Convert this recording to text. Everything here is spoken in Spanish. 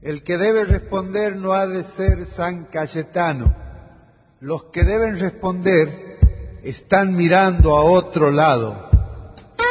El que debe responder no ha de ser San Cayetano. Los que deben responder están mirando a otro lado.